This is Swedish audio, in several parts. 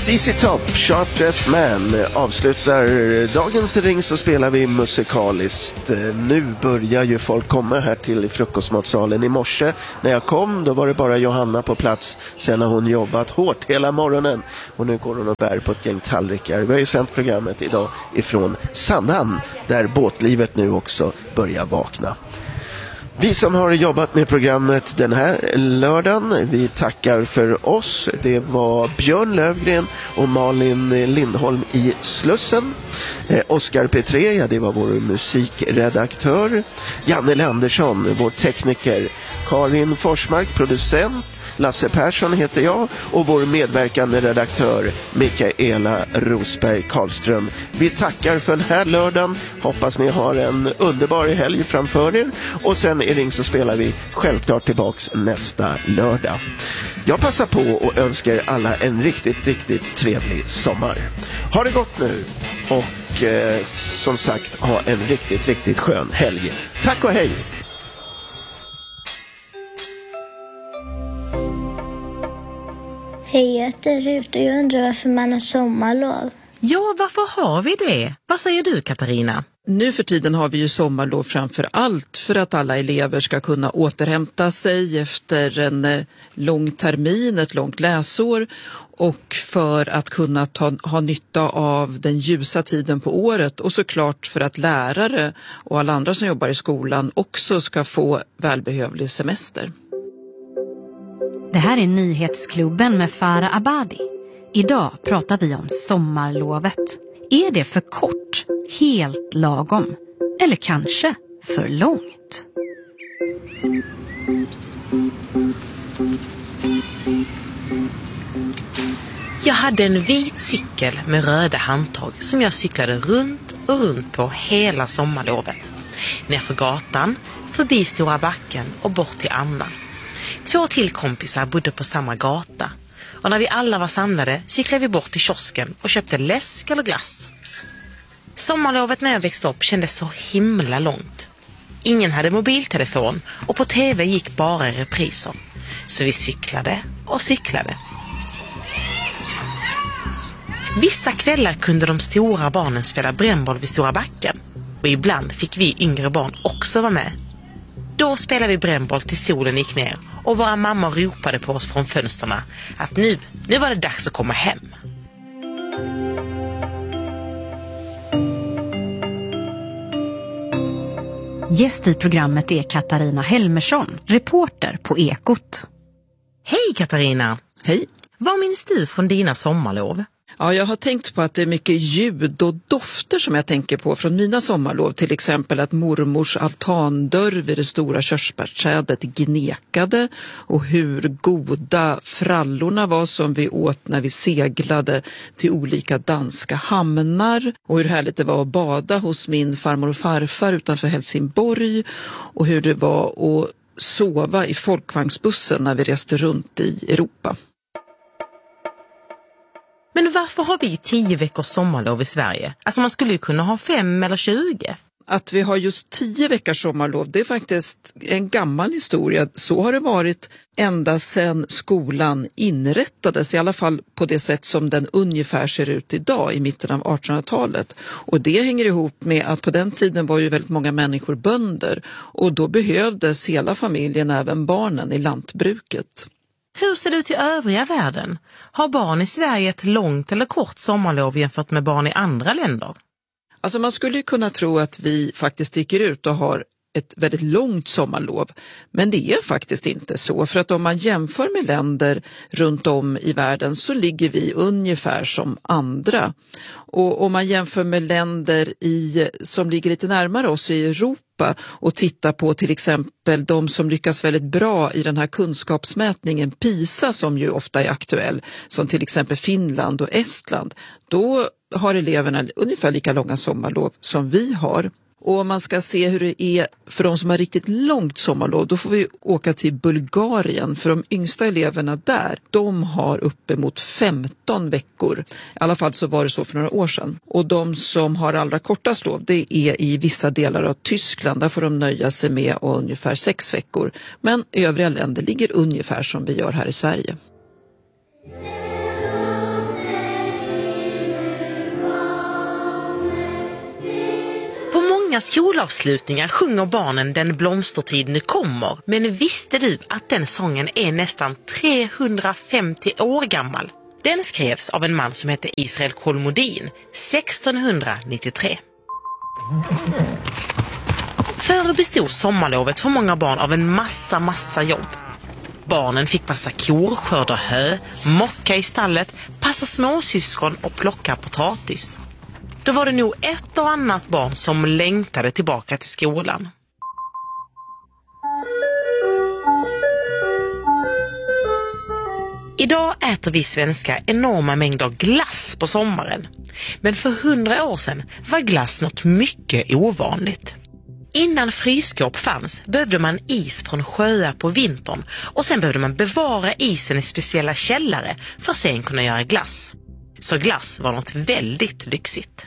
ZZ Top, Sharp Dressed Man avslutar dagens ring, så spelar vi musikaliskt. Nu börjar ju folk komma här till frukostmatsalen. I morse när jag kom, då var det bara Johanna på plats. Sen har hon jobbat hårt hela morgonen och nu går hon och bär på ett gäng tallrikar. Vi har ju sänt programmet idag ifrån Sandhamn, där båtlivet nu också börjar vakna. Vi som har jobbat med programmet den här lördagen, vi tackar för oss. Det var Björn Lövgren och Malin Lindholm i Slussen. Oskar Petré, ja, det var vår musikredaktör. Janne Andersson, vår tekniker. Karin Forsmark, producent. Lasse Persson heter jag och vår medverkande redaktör Mikaela Rosberg Karlström. Vi tackar för den här lördagen. Hoppas ni har en underbar helg framför er. Och sen i Ring så spelar vi självklart tillbaks nästa lördag. Jag passar på och önskar alla en riktigt, riktigt trevlig sommar. Ha det gott nu och som sagt ha en riktigt, riktigt skön helg. Tack och hej! Hej, jag heter Rut och jag undrar varför man har sommarlov. Ja, varför har vi det? Vad säger du, Katarina? Nu för tiden har vi ju sommarlov framför allt för att alla elever ska kunna återhämta sig efter en lång termin, ett långt läsår, och för att kunna ha nytta av den ljusa tiden på året, och såklart för att lärare och alla andra som jobbar i skolan också ska få välbehövlig semester. Det här är Nyhetsklubben med Farah Abadi. Idag pratar vi om sommarlovet. Är det för kort, helt lagom eller kanske för långt? Jag hade en vit cykel med röda handtag som jag cyklade runt och runt på hela sommarlovet. Nerför gatan, förbi Stora backen och bort till Anna. 2 till kompisar bodde på samma gata. Och när vi alla var samlade cyklade vi bort till kiosken och köpte läsk eller glass. Sommarlovet när jag växte upp kändes så himla långt. Ingen hade mobiltelefon och på tv gick bara repriser. Så vi cyklade och cyklade. Vissa kvällar kunde de stora barnen spela brännboll vid Stora backen. Och ibland fick vi yngre barn också vara med. Då spelade vi brännboll till solen gick ner och våra mammor ropade på oss från fönsterna att nu var det dags att komma hem. Gäst i programmet är Katarina Helmersson, reporter på Ekot. Hej Katarina! Hej! Vad minns du från dina sommarlov? Ja, jag har tänkt på att det är mycket ljud och dofter som jag tänker på från mina sommarlov. Till exempel att mormors altandörr vid det stora körsbärsträdet gnekade och hur goda frallorna var som vi åt när vi seglade till olika danska hamnar. Och hur härligt det var att bada hos min farmor och farfar utanför Helsingborg. Och hur det var att sova i folkvagnsbussen när vi reste runt i Europa. Men varför har vi 10 veckors sommarlov i Sverige? Alltså man skulle ju kunna ha 5 eller 20. Att vi har just 10 veckors sommarlov, det är faktiskt en gammal historia. Så har det varit ända sedan skolan inrättades, i alla fall på det sätt som den ungefär ser ut idag i mitten av 1800-talet. Och det hänger ihop med att på den tiden var ju väldigt många människor bönder och då behövdes hela familjen, även barnen, i lantbruket. Hur ser det ut i övriga världen? Har barn i Sverige ett långt eller kort sommarlov jämfört med barn i andra länder? Alltså man skulle ju kunna tro att vi faktiskt sticker ut och har ett väldigt långt sommarlov. Men det är faktiskt inte så. För att om man jämför med länder runt om i världen så ligger vi ungefär som andra. Och om man jämför med länder som ligger lite närmare oss i Europa och tittar på till exempel de som lyckas väldigt bra i den här kunskapsmätningen PISA som ju ofta är aktuell, som till exempel Finland och Estland, då har eleverna ungefär lika långa sommarlov som vi har. Och om man ska se hur det är för de som har riktigt långt sommarlov, då får vi åka till Bulgarien. För de yngsta eleverna där, de har uppemot 15 veckor. I alla fall så var det så för några år sedan. Och de som har allra kortast lov, det är i vissa delar av Tyskland. Där får de nöja sig med ungefär 6 veckor. Men övriga länder ligger ungefär som vi gör här i Sverige. många skolavslutningar sjunger barnen Den blomstertid nu kommer. Men visste du att den sången är nästan 350 år gammal? Den skrevs av en man som hette Israel Kolmodin 1693. Förr bestod sommarlovet för många barn av en massa jobb. Barnen fick passa kor, skörda hö, mocka i stallet, passa småsyskon och plocka potatis. Då var det nog ett och annat barn som längtade tillbaka till skolan. Idag äter vi svenskar enorma mängder glass på sommaren. Men för 100 år sedan var glass något mycket ovanligt. Innan frysskåp fanns behövde man is från sjöar på vintern och sen behövde man bevara isen i speciella källare för att sen kunna göra glass. Så glass var något väldigt lyxigt.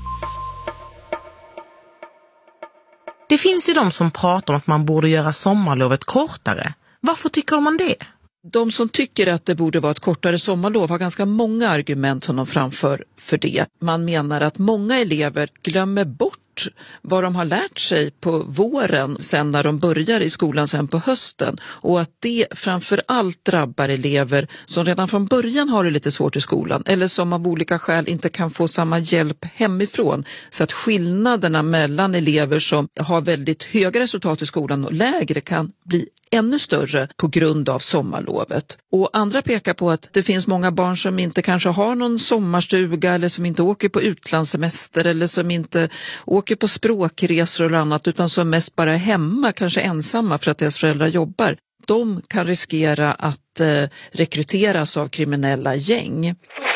Det finns ju de som pratar om att man borde göra sommarlovet kortare. Varför tycker man det? De som tycker att det borde vara ett kortare sommarlov har ganska många argument som de framför för det. Man menar att många elever glömmer bort vad de har lärt sig på våren sen när de börjar i skolan sen på hösten, och att det framför allt drabbar elever som redan från början har det lite svårt i skolan eller som av olika skäl inte kan få samma hjälp hemifrån, så att skillnaderna mellan elever som har väldigt höga resultat i skolan och lägre kan bli ännu större på grund av sommarlovet. Och andra pekar på att det finns många barn som inte kanske har någon sommarstuga eller som inte åker på utlandssemester eller som inte åker på språkresor eller annat, utan som mest bara är hemma, kanske ensamma för att deras föräldrar jobbar. De kan riskera att rekryteras av kriminella gäng.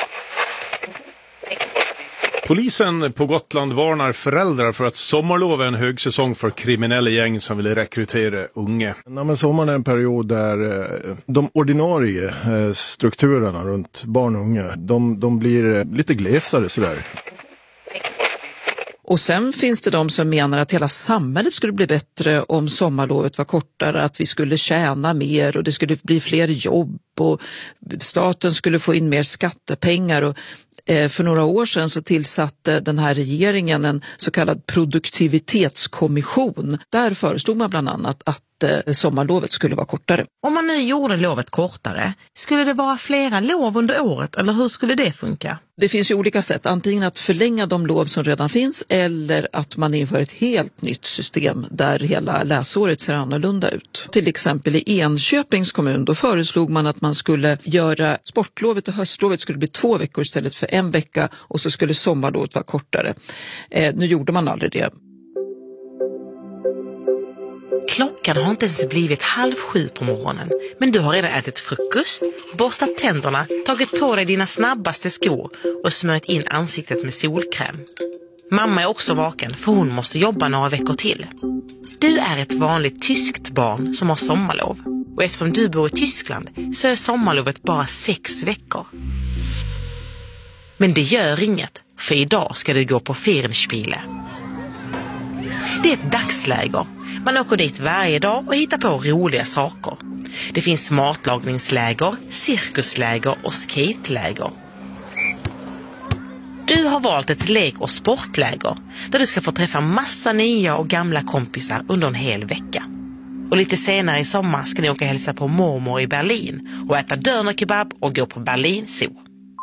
Polisen på Gotland varnar föräldrar för att sommarlov är en högsäsong för kriminella gäng som vill rekrytera unga. Ja, men sommaren är en period där de ordinarie strukturerna runt barn och unga, de blir lite glesare sådär. Och sen finns det de som menar att hela samhället skulle bli bättre om sommarlovet var kortare, att vi skulle tjäna mer och det skulle bli fler jobb och staten skulle få in mer skattepengar. Och för några år sedan så tillsatte den här regeringen en så kallad produktivitetskommission. Där föreslog man bland annat att sommarlovet skulle vara kortare. Om man nu gjorde lovet kortare, skulle det vara flera lov under året eller hur skulle det funka? Det finns ju olika sätt, antingen att förlänga de lov som redan finns eller att man inför ett helt nytt system där hela läsåret ser annorlunda ut. Till exempel i Enköpings kommun, då föreslog man att man skulle göra sportlovet och höstlovet skulle bli 2 veckor istället för 1 vecka och så skulle sommarlovet vara kortare. Nu gjorde man aldrig det. Klockan har inte ens blivit 6:30 på morgonen, men du har redan ätit frukost, borstat tänderna, tagit på dig dina snabbaste skor och smörjt in ansiktet med solkräm. Mamma är också vaken för hon måste jobba några veckor till. Du är ett vanligt tyskt barn som har sommarlov, och eftersom du bor i Tyskland så är sommarlovet bara 6 veckor. Men det gör inget, för idag ska du gå på Ferienspiele. Det är ett dagsläger. Man åker dit varje dag och hittar på roliga saker. Det finns matlagningsläger, cirkusläger och skateläger. Du har valt ett lek- och sportläger där du ska få träffa massa nya och gamla kompisar under en hel vecka. Och lite senare i sommar ska ni åka och hälsa på mormor i Berlin och äta dönerkebab och gå på Berlin Zoo.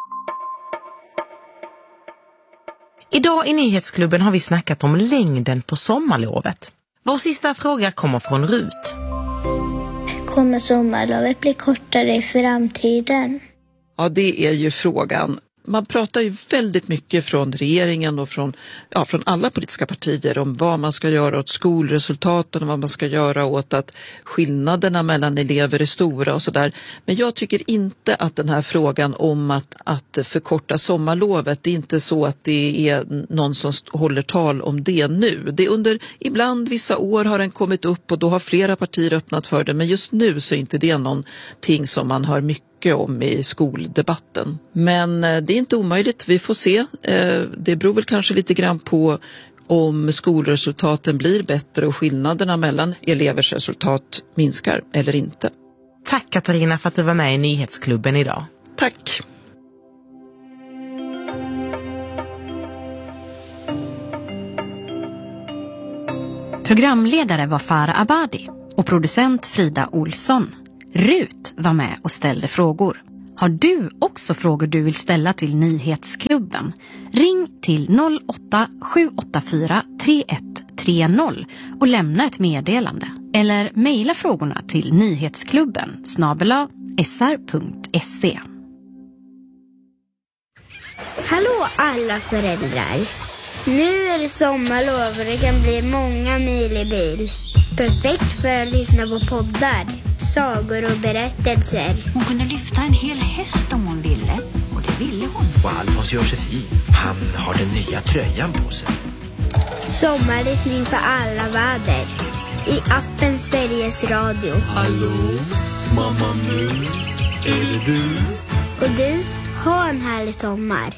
Idag i Nyhetsklubben har vi snackat om längden på sommarlovet. Vår sista fråga kommer från Rut. Kommer sommarlovet bli kortare i framtiden? Ja, det är ju frågan. Man pratar ju väldigt mycket från regeringen och från alla politiska partier om vad man ska göra åt skolresultaten och vad man ska göra åt att skillnaderna mellan elever är stora och sådär. Men jag tycker inte att den här frågan om att förkorta sommarlovet, det är inte så att det är någon som håller tal om det nu. Det är ibland vissa år har den kommit upp och då har flera partier öppnat för det, men just nu så är inte det någonting som man hör mycket om i skoldebatten. Men det är inte omöjligt, vi får se. Det beror väl kanske lite grann på om skolresultaten blir bättre och skillnaderna mellan elevers resultat minskar eller inte. Tack Katarina för att du var med i Nyhetsklubben idag. Tack! Programledare var Farah Abadi och producent Frida Olsson. Rut var med och ställde frågor. Har du också frågor du vill ställa till Nyhetsklubben? Ring till 08-784 3130 och lämna ett meddelande. Eller mejla frågorna till nyhetsklubben@sr.se. Hallå alla föräldrar! Nu är det sommarlov och det kan bli många mil i bil. Perfekt för att lyssna på poddar, sagor och berättelser. Hon kunde lyfta en hel häst om hon ville. Och det ville hon. Och Alfons Josefin, han har den nya tröjan på sig. Sommarlyssning för alla väder. I appen Sveriges Radio. Hallå, mamma Mu, är det du? Och du, ha en härlig sommar.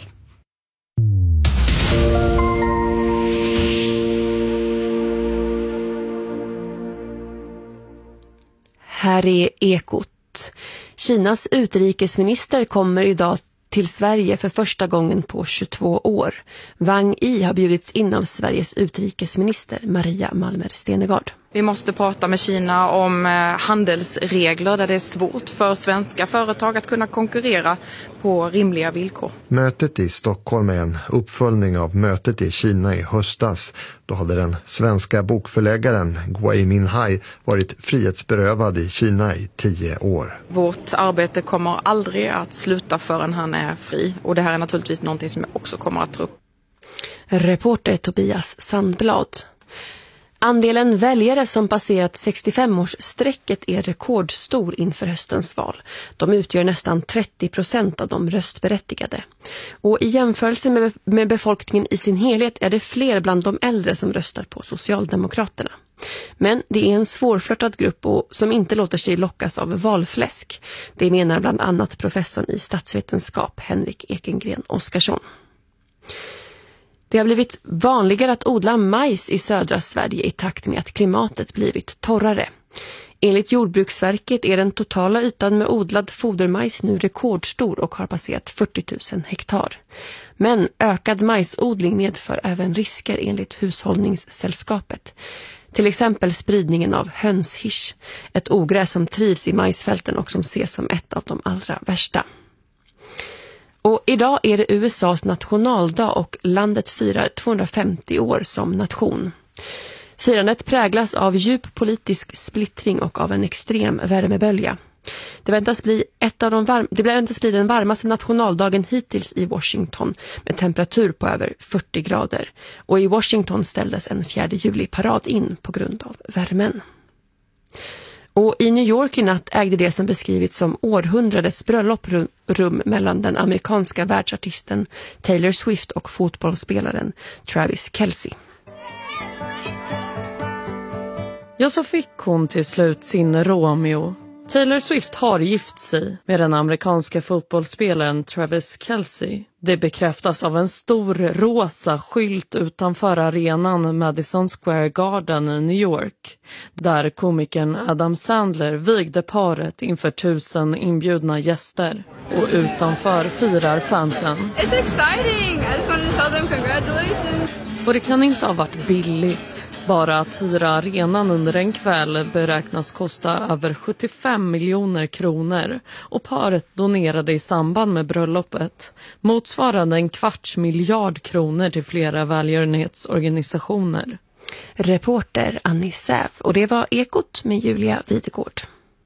Här är Ekot. Kinas utrikesminister kommer idag till Sverige för första gången på 22 år. Wang Yi har bjudits in av Sveriges utrikesminister Maria Malmer Stenegård. Vi måste prata med Kina om handelsregler där det är svårt för svenska företag att kunna konkurrera på rimliga villkor. Mötet i Stockholm är en uppföljning av mötet i Kina i höstas. Då hade den svenska bokförläggaren Gui Minhai varit frihetsberövad i Kina i 10 år. Vårt arbete kommer aldrig att sluta förrän han är fri. Och det här är naturligtvis någonting som jag också kommer att ta upp. Reporter Tobias Sandblad. Andelen väljare som passerat 65-årsstrecket är rekordstor inför höstens val. De utgör nästan 30% av de röstberättigade. Och i jämförelse med befolkningen i sin helhet är det fler bland de äldre som röstar på Socialdemokraterna. Men det är en svårflörtad grupp som inte låter sig lockas av valfläsk. Det menar bland annat professorn i statsvetenskap Henrik Ekengren Oskarsson. Det har blivit vanligare att odla majs i södra Sverige i takt med att klimatet blivit torrare. Enligt Jordbruksverket är den totala ytan med odlad fodermajs nu rekordstor och har passerat 40 000 hektar. Men ökad majsodling medför även risker enligt Hushållningssällskapet. Till exempel spridningen av hönshisch, ett ogräs som trivs i majsfälten och som ses som ett av de allra värsta. Och idag är det USAs nationaldag och landet firar 250 år som nation. Firandet präglas av djup politisk splittring och av en extrem värmebölja. Det väntas bli den varmaste nationaldagen hittills i Washington med temperatur på över 40 grader. Och i Washington ställdes en 4 juli-parad in på grund av värmen. Och i New York i natt ägde det som beskrivits som århundradets bröllop rum mellan den amerikanska världsartisten Taylor Swift och fotbollsspelaren Travis Kelce. Ja, så fick hon till slut sin Romeo. Taylor Swift har gift sig med den amerikanska fotbollsspelaren Travis Kelce. Det bekräftas av en stor rosa skylt utanför arenan Madison Square Garden i New York, där komikern Adam Sandler vigde paret inför 1000 inbjudna gäster. Och utanför firar fansen. It's exciting! I just wanted to tell them congratulations! Och det kan inte ha varit billigt. Bara att hyra arenan under en kväll beräknas kosta över 75 miljoner kronor och paret donerade i samband med bröllopet motsvarande 250 miljarder kronor till flera välgörenhetsorganisationer. Reporter Annie Säv, och det var Ekot med Julia Videgård.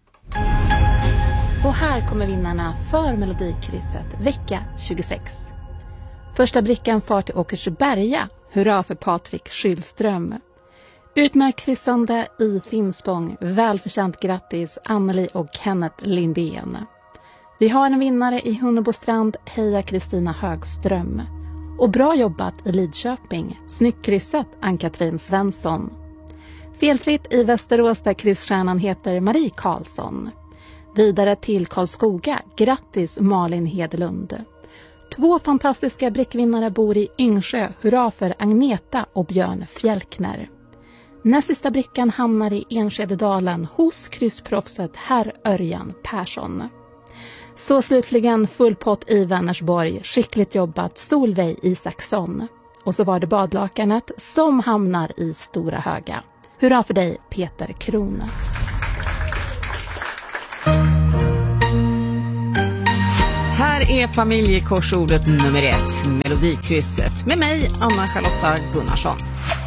Och här kommer vinnarna för Melodikrysset vecka 26. Första brickan far till Åkersberga. Hurra för Patrik Skyllström. Utmärkt kryssande i Finspång. Välförtjänt grattis Anneli och Kenneth Lindén. Vi har en vinnare i Hunnebostrand. Heja Kristina Högström. Och bra jobbat i Lidköping. Snyggt kryssat Ann-Katrin Svensson. Felfritt i Västerås där kryssstjärnan heter Marie Karlsson. Vidare till Karlskoga. Grattis Malin Hedlund. 2 fantastiska brickvinnare bor i Yngsjö. Hurra för Agneta och Björn Fjälkner. Näst sista brickan hamnar i Enskededalen hos kryssproffset herr Örjan Persson. Så slutligen full pott i Vänersborg. Skickligt jobbat Solveig Isaksson. Och så var det badlakanet som hamnar i Stora Höga. Hurra för dig, Peter Krona. Här är familjekorsordet nummer 1, Melodikrysset, med mig, Anna-Charlotta Gunnarsson.